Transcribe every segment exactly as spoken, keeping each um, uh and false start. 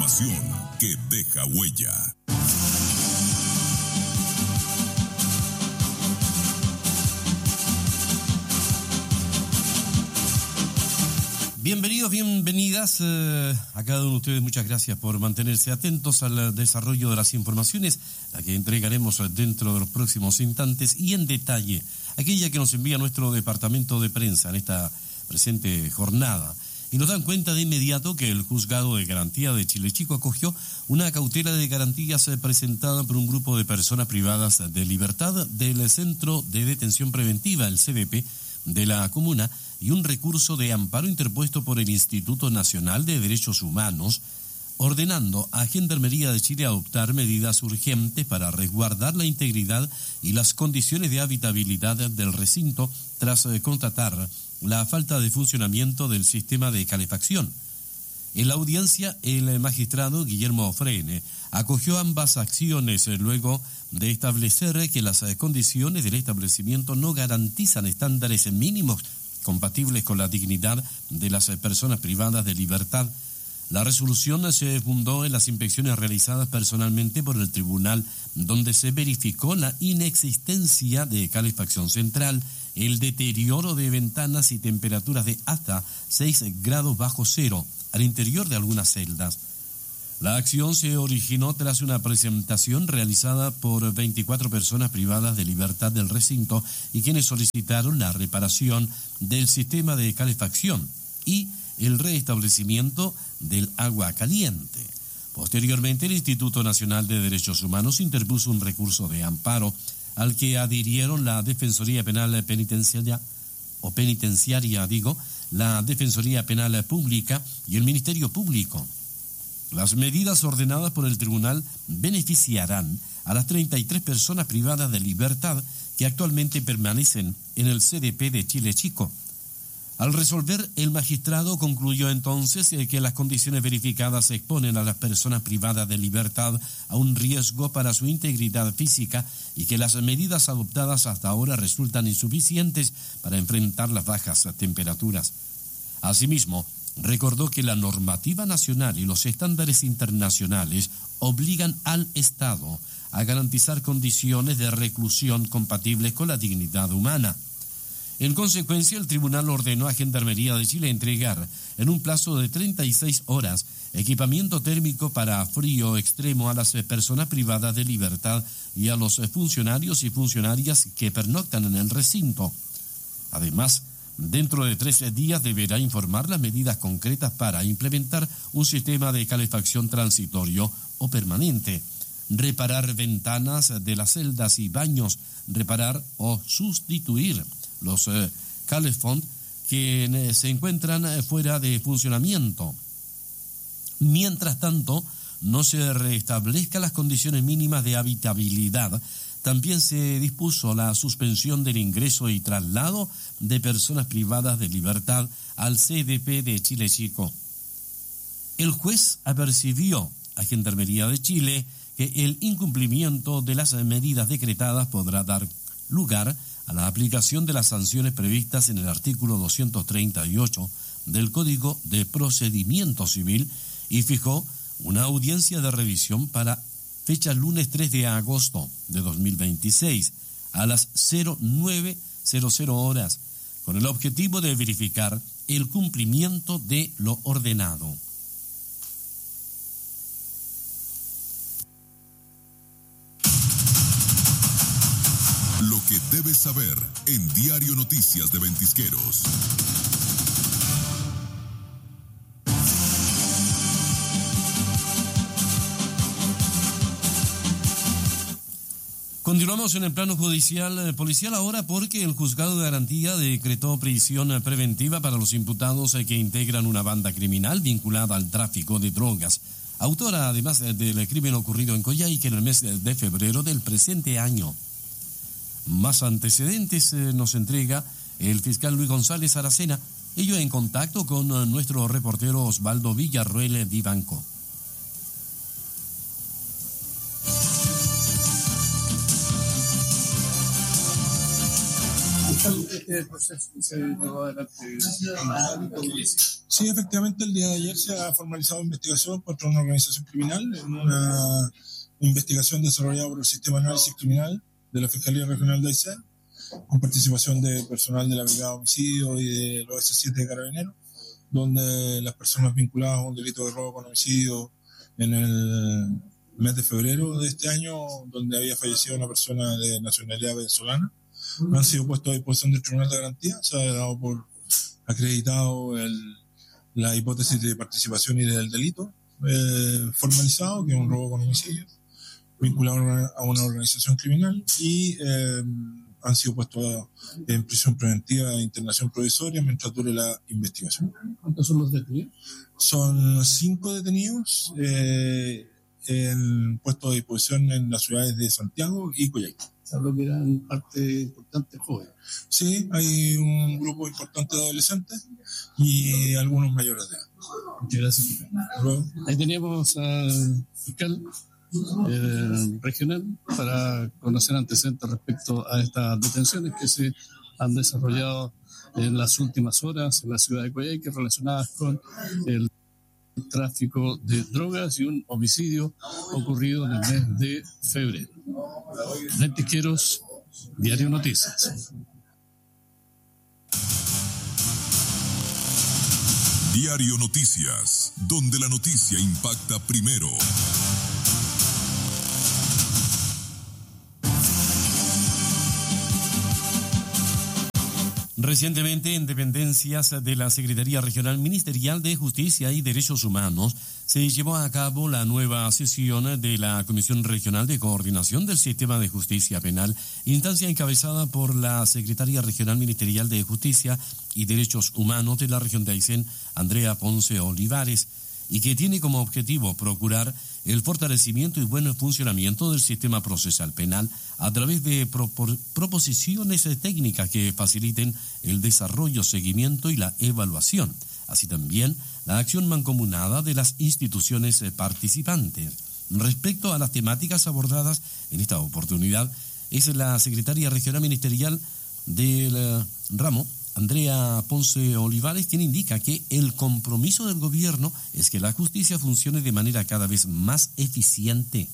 Información que deja huella. Bienvenidos, bienvenidas eh, a cada uno de ustedes. Muchas gracias por mantenerse atentos al desarrollo de las informaciones, la que entregaremos dentro de los próximos instantes y en detalle aquella que nos envía nuestro departamento de prensa en esta presente jornada. Y nos dan cuenta de inmediato que el Juzgado de Garantía de Chile Chico acogió una cautela de garantías presentada por un grupo de personas privadas de libertad del Centro de Detención Preventiva, el C D P, de la comuna, y un recurso de amparo interpuesto por el Instituto Nacional de Derechos Humanos, ordenando a Gendarmería de Chile adoptar medidas urgentes para resguardar la integridad y las condiciones de habitabilidad del recinto tras eh, constatar la falta de funcionamiento del sistema de calefacción. En la audiencia, el magistrado Guillermo Frene acogió ambas acciones eh, luego de establecer que las eh, condiciones del establecimiento no garantizan estándares mínimos compatibles con la dignidad de las personas privadas de libertad. La resolución se fundó en las inspecciones realizadas personalmente por el tribunal, donde se verificó la inexistencia de calefacción central, el deterioro de ventanas y temperaturas de hasta seis grados bajo cero al interior de algunas celdas. La acción se originó tras una presentación realizada por veinticuatro personas privadas de libertad del recinto y quienes solicitaron la reparación del sistema de calefacción y el restablecimiento del agua caliente. Posteriormente, el Instituto Nacional de Derechos Humanos interpuso un recurso de amparo al que adhirieron la Defensoría Penal Penitenciaria, o penitenciaria, digo, la Defensoría Penal Pública y el Ministerio Público. Las medidas ordenadas por el tribunal beneficiarán a las treinta y tres personas privadas de libertad que actualmente permanecen en el C D P de Chile Chico. Al resolver, el magistrado concluyó entonces que las condiciones verificadas exponen a las personas privadas de libertad a un riesgo para su integridad física y que las medidas adoptadas hasta ahora resultan insuficientes para enfrentar las bajas temperaturas. Asimismo, recordó que la normativa nacional y los estándares internacionales obligan al Estado a garantizar condiciones de reclusión compatibles con la dignidad humana. En consecuencia, el tribunal ordenó a Gendarmería de Chile entregar, en un plazo de treinta y seis horas, equipamiento térmico para frío extremo a las personas privadas de libertad y a los funcionarios y funcionarias que pernoctan en el recinto. Además, dentro de tres días deberá informar las medidas concretas para implementar un sistema de calefacción transitorio o permanente, reparar ventanas de las celdas y baños, reparar o sustituir los eh, calefón que eh, se encuentran eh, fuera de funcionamiento. Mientras tanto, no se restablezcan las condiciones mínimas de habitabilidad. También se dispuso la suspensión del ingreso y traslado de personas privadas de libertad al C D P de Chile Chico. El juez apercibió a Gendarmería de Chile que el incumplimiento de las medidas decretadas podrá dar lugar a la aplicación de las sanciones previstas en el artículo doscientos treinta y ocho del Código de Procedimiento Civil y fijó una audiencia de revisión para fecha lunes tres de agosto de dos mil veintiséis a las nueve horas, con el objetivo de verificar el cumplimiento de lo ordenado. Lo que debes saber en Diario Noticias de Ventisqueros. Continuamos en el plano judicial eh, policial ahora porque el Juzgado de Garantía decretó prisión preventiva para los imputados eh, que integran una banda criminal vinculada al tráfico de drogas, autora además eh, del crimen ocurrido en Coyhaique en el mes de febrero del presente año. Más antecedentes eh, nos entrega el fiscal Luis González Aracena, ello en contacto con eh, nuestro reportero Osvaldo Villarroel Vivanco. este proceso que se llevó adelante? Sí, efectivamente, el día de ayer se ha formalizado investigación contra una organización criminal, en una investigación desarrollada por el Sistema de Análisis Criminal de la Fiscalía Regional de Aysén, con participación de personal de la Brigada de Homicidio y de los ese siete de Carabineros, donde las personas vinculadas a un delito de robo con homicidio en el mes de febrero de este año, donde había fallecido una persona de nacionalidad venezolana, han sido puestos a disposición del Tribunal de Garantía. Se ha dado por acreditado el, la hipótesis de participación y del delito eh, formalizado, que es un robo con homicidio, vinculado a una organización criminal, y eh, han sido puestos en prisión preventiva e internación provisoria mientras dure la investigación. ¿Cuántos son los detenidos? Son cinco detenidos eh, en puestos de disposición en las ciudades de Santiago y Coyhaique. Se habló que eran parte importante jóvenes. Sí, hay un grupo importante de adolescentes y algunos mayores de edad. Muchas gracias. Luego, ahí teníamos al fiscal eh, regional para conocer antecedentes respecto a estas detenciones que se han desarrollado en las últimas horas en la ciudad de Coyhaique relacionadas con el tráfico de drogas y un homicidio ocurrido en el mes de febrero. Ventisqueros, Diario Noticias. Diario Noticias, donde la noticia impacta primero. Recientemente, en dependencias de la Secretaría Regional Ministerial de Justicia y Derechos Humanos, se llevó a cabo la nueva sesión de la Comisión Regional de Coordinación del Sistema de Justicia Penal, instancia encabezada por la Secretaria Regional Ministerial de Justicia y Derechos Humanos de la región de Aysén, Andrea Ponce Olivares, y que tiene como objetivo procurar el fortalecimiento y buen funcionamiento del sistema procesal penal a través de propor- proposiciones técnicas que faciliten el desarrollo, seguimiento y la evaluación, así también la acción mancomunada de las instituciones participantes. Respecto a las temáticas abordadas en esta oportunidad, es la Secretaria Regional Ministerial del ramo, Andrea Ponce Olivares, quien indica que el compromiso del gobierno es que la justicia funcione de manera cada vez más eficiente.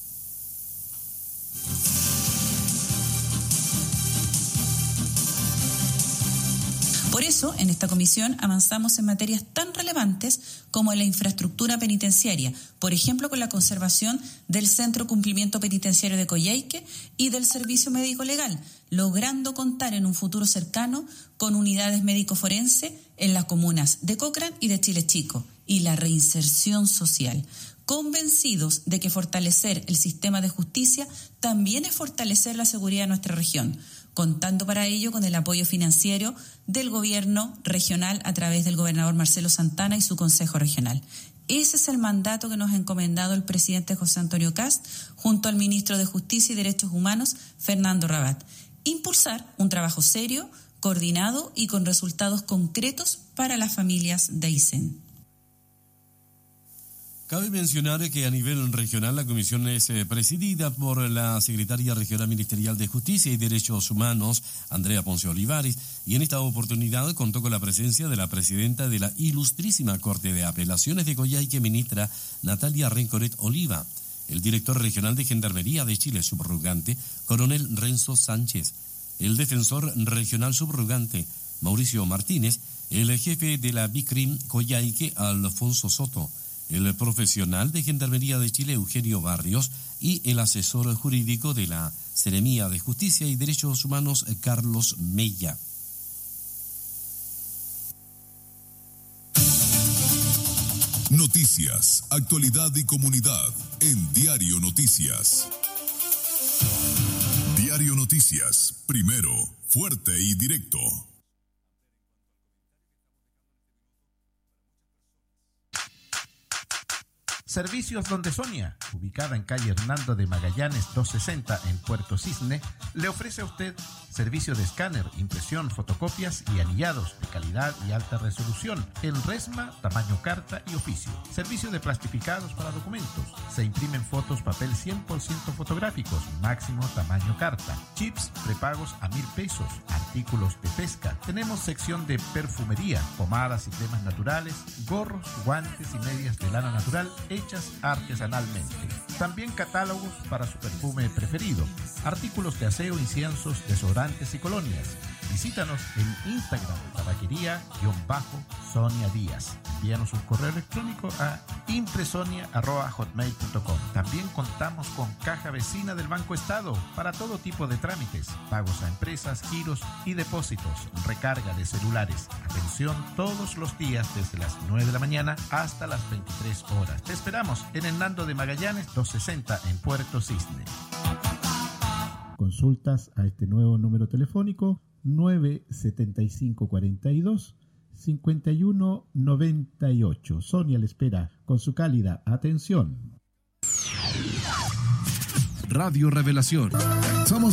Por eso, en esta comisión avanzamos en materias tan relevantes como la infraestructura penitenciaria, por ejemplo, con la conservación del Centro Cumplimiento Penitenciario de Coyhaique y del Servicio Médico Legal, logrando contar en un futuro cercano con unidades médico-forense en las comunas de Cochrane y de Chile Chico, y la reinserción social. Convencidos de que fortalecer el sistema de justicia también es fortalecer la seguridad de nuestra región, contando para ello con el apoyo financiero del gobierno regional a través del gobernador Marcelo Santana y su consejo regional. Ese es el mandato que nos ha encomendado el presidente José Antonio Kast junto al ministro de Justicia y Derechos Humanos, Fernando Rabat. Impulsar un trabajo serio, coordinado y con resultados concretos para las familias de Aysén. Cabe mencionar que a nivel regional la comisión es presidida por la Secretaria Regional Ministerial de Justicia y Derechos Humanos, Andrea Ponce Olivares, y en esta oportunidad contó con la presencia de la presidenta de la Ilustrísima Corte de Apelaciones de Coyhaique, ministra Natalia Rencoret Oliva, el director regional de Gendarmería de Chile subrogante, coronel Renzo Sánchez, el defensor regional subrogante, Mauricio Martínez, el jefe de la BICRIM Coyhaique, Alfonso Soto, el profesional de Gendarmería de Chile, Eugenio Barrios, y el asesor jurídico de la Seremía de Justicia y Derechos Humanos, Carlos Mella. Noticias, actualidad y comunidad en Diario Noticias. Diario Noticias, primero, fuerte y directo. Servicios Donde Sonia, ubicada en calle Hernando de Magallanes doscientos sesenta en Puerto Cisne, le ofrece a usted servicio de escáner, impresión, fotocopias y anillados de calidad y alta resolución en resma, tamaño carta y oficio. Servicio de plastificados para documentos. Se imprimen fotos papel cien por ciento fotográficos, máximo tamaño carta. Chips prepagos a mil pesos. Artículos de pesca. Tenemos sección de perfumería, pomadas y cremas naturales, gorros, guantes y medias de lana natural hechas artesanalmente. También catálogos para su perfume preferido. Artículos de aseo, inciensos, desodorantes y colonias. Visítanos en Instagram, tabaquería-Sonia Díaz. Envíanos un correo electrónico a impresonia arroba hotmail punto com. También contamos con caja vecina del Banco Estado para todo tipo de trámites, pagos a empresas, giros y depósitos, recarga de celulares. Atención todos los días desde las nueve de la mañana hasta las veintitrés horas. Te esperamos en Hernando de Magallanes doscientos sesenta en Puerto Cisne. Consultas a este nuevo número telefónico nueve setenta y cinco cuarenta y dos cincuenta y uno noventa y ocho. Sonia le espera con su cálida atención. Radio Revelación. Somos